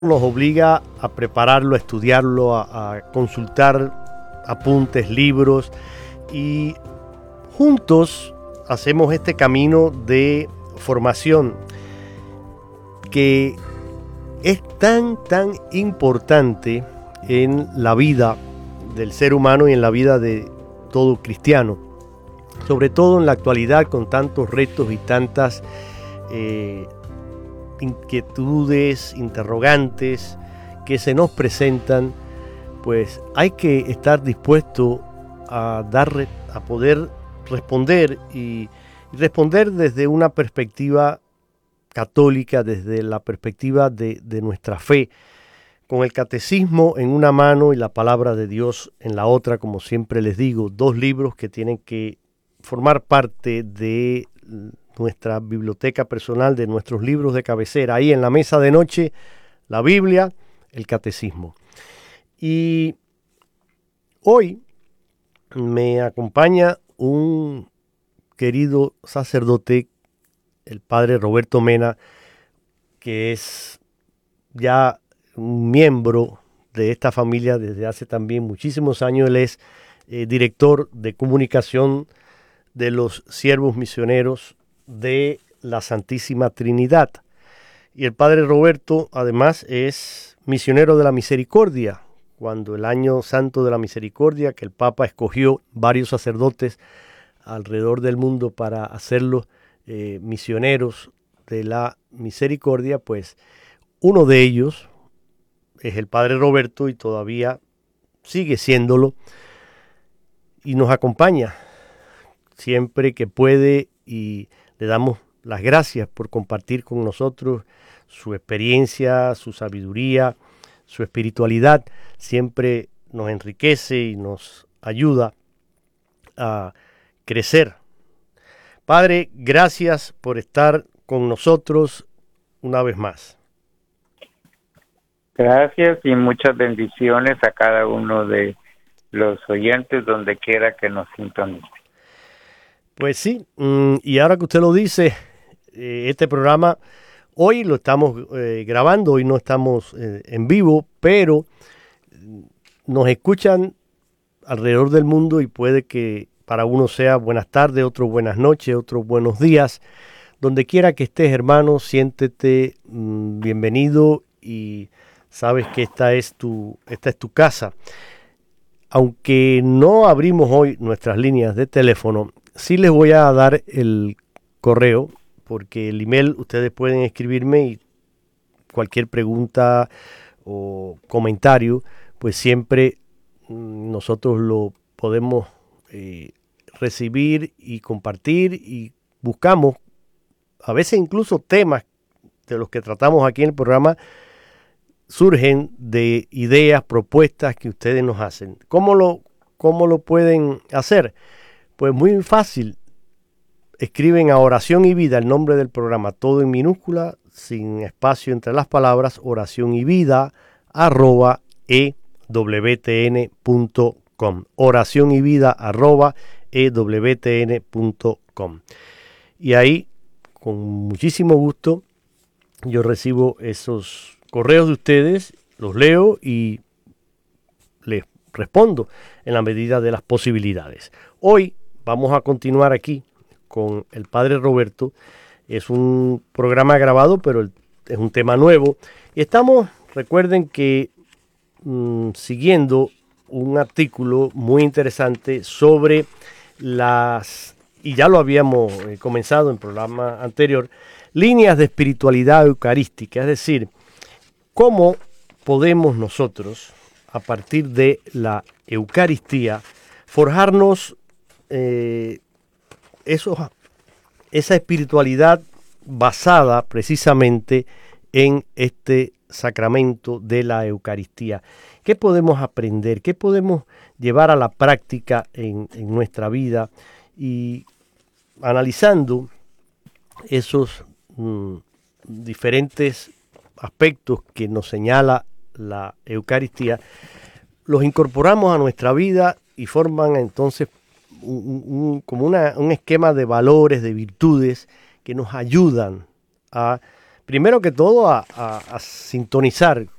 nos obliga a prepararlo, a estudiarlo, a consultar apuntes, libros, y juntos hacemos este camino de formación que es tan importante en la vida del ser humano y en la vida de todo cristiano, sobre todo en la actualidad con tantos retos y tantas inquietudes, interrogantes que se nos presentan. Pues hay que estar dispuesto a poder responder y responder desde una perspectiva católica, desde la perspectiva de nuestra fe, con el catecismo en una mano y la palabra de Dios en la otra, como siempre les digo, dos libros que tienen que formar parte de nuestra biblioteca personal, de nuestros libros de cabecera, ahí en la mesa de noche, la Biblia, el catecismo. Y hoy me acompaña un querido sacerdote, el padre Roberto Mena, que es ya un miembro de esta familia desde hace también muchísimos años. Él es director de comunicación de los siervos misioneros de la Santísima Trinidad. Y el padre Roberto además es misionero de la misericordia. Cuando el año santo de la misericordia, que el Papa escogió varios sacerdotes alrededor del mundo para hacerlos misioneros de la misericordia, pues uno de ellos es el padre Roberto y todavía sigue siéndolo y nos acompaña siempre que puede, y le damos las gracias por compartir con nosotros su experiencia, su sabiduría, su espiritualidad. Siempre nos enriquece y nos ayuda a crecer. Padre, gracias por estar con nosotros una vez más. Gracias y muchas bendiciones a cada uno de los oyentes donde quiera que nos sintonice. Pues sí, y ahora que usted lo dice, este programa hoy lo estamos grabando, hoy no estamos en vivo, pero nos escuchan alrededor del mundo y puede que para uno sea buenas tardes, otro buenas noches, otro buenos días. Donde quiera que estés, hermano, siéntete bienvenido y sabes que esta es tu casa. Aunque no abrimos hoy nuestras líneas de teléfono, sí les voy a dar el correo, porque el email ustedes pueden escribirme y cualquier pregunta o comentario, pues siempre nosotros lo podemos recibir y compartir, y buscamos a veces incluso temas de los que tratamos aquí en el programa surgen de ideas, propuestas que ustedes nos hacen. ¿Cómo lo pueden hacer? Pues muy fácil. Escriben a Oración y Vida, el nombre del programa, todo en minúscula, sin espacio entre las palabras, oración y vida, @ewtn.com. Oración y vida, @ewtn.com. Y ahí, con muchísimo gusto, yo recibo esos correos de ustedes, los leo y les respondo en la medida de las posibilidades. Hoy vamos a continuar aquí con el padre Roberto. Es un programa grabado, pero es un tema nuevo. Y recuerden que siguiendo un artículo muy interesante sobre y ya lo habíamos comenzado en el programa anterior, líneas de espiritualidad eucarística, es decir, cómo podemos nosotros, a partir de la Eucaristía, forjarnos esa espiritualidad basada precisamente en este sacramento de la Eucaristía. ¿Qué podemos aprender? ¿Qué podemos llevar a la práctica en nuestra vida? Y analizando esos diferentes aspectos que nos señala la Eucaristía, los incorporamos a nuestra vida y forman entonces como un esquema de valores, de virtudes que nos ayudan a primero que todo a sintonizar